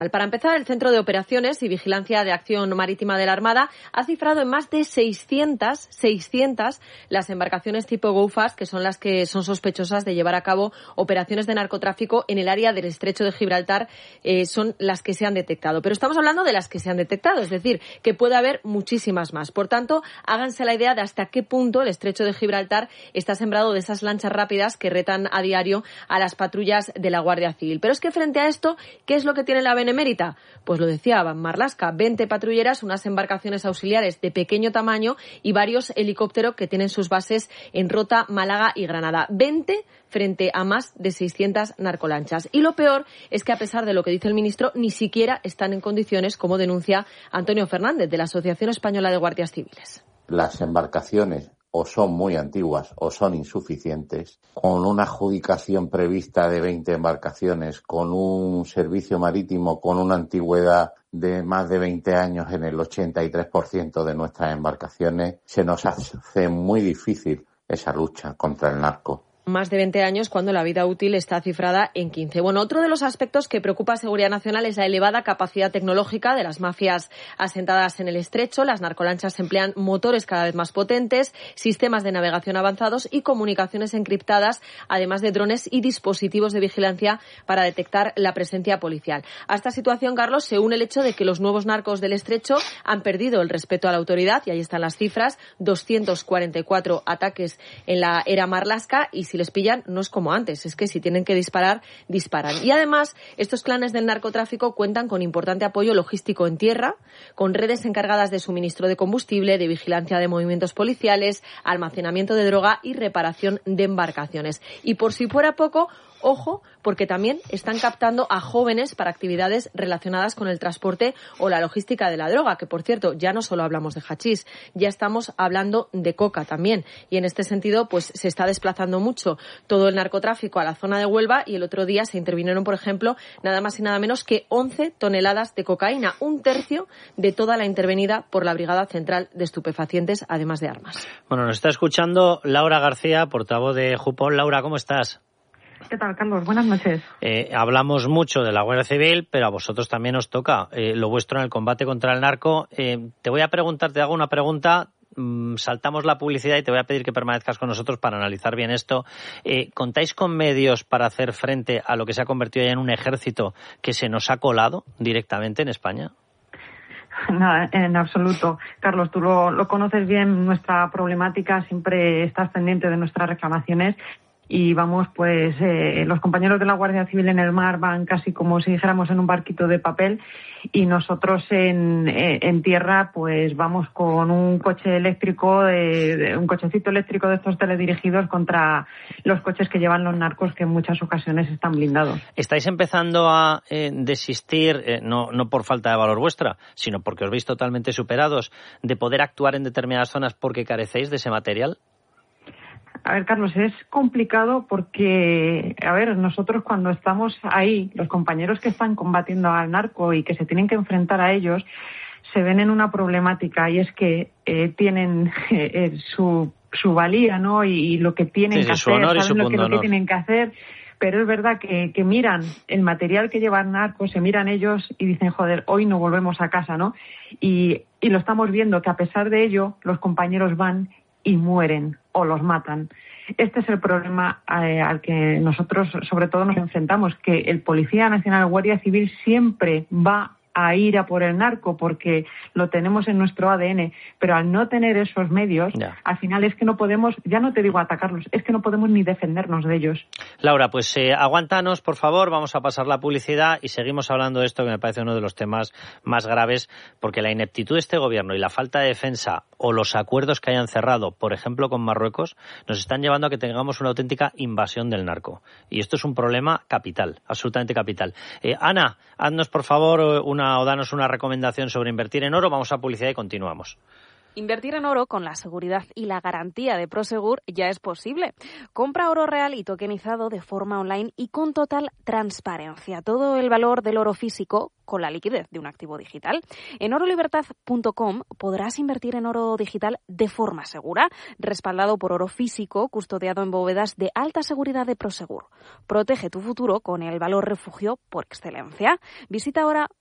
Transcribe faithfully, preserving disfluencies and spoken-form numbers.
Para empezar, el Centro de Operaciones y Vigilancia de Acción Marítima de la Armada ha cifrado en más de seiscientas, seiscientas las embarcaciones tipo Go Fast, que son las que son sospechosas de llevar a cabo operaciones de narcotráfico en el área del Estrecho de Gibraltar, eh, son las que se han detectado. Pero estamos hablando de las que se han detectado, es decir, que puede haber muchísimas más. Por tanto, háganse la idea de hasta qué punto el Estrecho de Gibraltar está sembrado de esas lanchas rápidas que retan a diario a las patrullas de la Guardia Civil. Pero es que frente a esto, ¿qué es lo que tiene la Benemérita? Pues lo decía Marlaska, veinte patrulleras, unas embarcaciones auxiliares de pequeño tamaño y varios helicópteros que tienen sus bases en Rota, Málaga y Granada. veinte frente a más de seiscientas narcolanchas. Y lo peor es que, a pesar de lo que dice el ministro, ni siquiera están en condiciones, como denuncia Antonio Fernández, de la Asociación Española de Guardias Civiles. Las embarcaciones o son muy antiguas o son insuficientes, con una adjudicación prevista de veinte embarcaciones, con un servicio marítimo con una antigüedad de más de veinte años en el ochenta y tres por ciento de nuestras embarcaciones, se nos hace muy difícil esa lucha contra el narco. Más de veinte años cuando la vida útil está cifrada en quince. Bueno, otro de los aspectos que preocupa a Seguridad Nacional es la elevada capacidad tecnológica de las mafias asentadas en el estrecho. Las narcolanchas emplean motores cada vez más potentes, sistemas de navegación avanzados y comunicaciones encriptadas, además de drones y dispositivos de vigilancia para detectar la presencia policial. A esta situación, Carlos, se une el hecho de que los nuevos narcos del estrecho han perdido el respeto a la autoridad, y ahí están las cifras, doscientos cuarenta y cuatro ataques en la era Marlaska, y si les pillan no es como antes, es que si tienen que disparar, disparan. Y además, estos clanes del narcotráfico cuentan con importante apoyo logístico en tierra, con redes encargadas de suministro de combustible, de vigilancia de movimientos policiales, almacenamiento de droga y reparación de embarcaciones. Y por si fuera poco, ojo, porque también están captando a jóvenes para actividades relacionadas con el transporte o la logística de la droga, que por cierto, ya no solo hablamos de hachís, ya estamos hablando de coca también. Y en este sentido, pues se está desplazando mucho todo el narcotráfico a la zona de Huelva, y el otro día se intervinieron, por ejemplo, nada más y nada menos que once toneladas de cocaína, un tercio de toda la intervenida por la Brigada Central de Estupefacientes, además de armas. Bueno, nos está escuchando Laura García, portavoz de Jupón. Laura, ¿cómo estás? ¿Qué tal, Carlos? Buenas noches. Eh, hablamos mucho de la Guardia Civil, pero a vosotros también os toca eh, lo vuestro en el combate contra el narco. Eh, te voy a preguntar, te hago una pregunta, mm, saltamos la publicidad y te voy a pedir que permanezcas con nosotros para analizar bien esto. Eh, ¿Contáis con medios para hacer frente a lo que se ha convertido ya en un ejército que se nos ha colado directamente en España? Nada, en absoluto. Carlos, tú lo, lo conoces bien, nuestra problemática, siempre estás pendiente de nuestras reclamaciones. Y vamos, pues eh, los compañeros de la Guardia Civil en el mar van casi como si dijéramos en un barquito de papel, y nosotros en, en tierra pues vamos con un coche eléctrico, de, de, un cochecito eléctrico de estos teledirigidos contra los coches que llevan los narcos, que en muchas ocasiones están blindados. ¿Estáis empezando a eh, desistir, eh, no, no por falta de valor vuestra, sino porque os veis totalmente superados, de poder actuar en determinadas zonas porque carecéis de ese material? A ver, Carlos, es complicado porque, a ver, nosotros cuando estamos ahí, los compañeros que están combatiendo al narco y que se tienen que enfrentar a ellos, se ven en una problemática, y es que eh, tienen eh, su, su valía, ¿no? Y, y lo que tienen sí, que sí, hacer, saben lo que, lo que tienen que hacer. Pero es verdad que, que miran el material que llevan narcos, se miran ellos y dicen, joder, hoy no volvemos a casa, ¿no? Y, y lo estamos viendo, que a pesar de ello, los compañeros van y mueren o los matan. Este es el problema eh, al que nosotros sobre todo nos enfrentamos, que el Policía Nacional, Guardia Civil, siempre va a ir a por el narco porque lo tenemos en nuestro A D N, pero al no tener esos medios, ya. al final es que no podemos, ya no te digo atacarlos, es que no podemos ni defendernos de ellos. Laura, pues eh, aguántanos, por favor, vamos a pasar la publicidad y seguimos hablando de esto, que me parece uno de los temas más graves, porque la ineptitud de este gobierno y la falta de defensa o los acuerdos que hayan cerrado, por ejemplo, con Marruecos, nos están llevando a que tengamos una auténtica invasión del narco. Y esto es un problema capital, absolutamente capital. Eh, Ana, haznos, por favor, una o danos una recomendación sobre invertir en oro. Vamos a publicidad y continuamos. Invertir en oro con la seguridad y la garantía de Prosegur ya es posible. Compra oro real y tokenizado de forma online y con total transparencia. Todo el valor del oro físico con la liquidez de un activo digital. En oro libertad punto com podrás invertir en oro digital de forma segura, respaldado por oro físico, custodiado en bóvedas de alta seguridad de Prosegur. Protege tu futuro con el valor refugio por excelencia. Visita ahora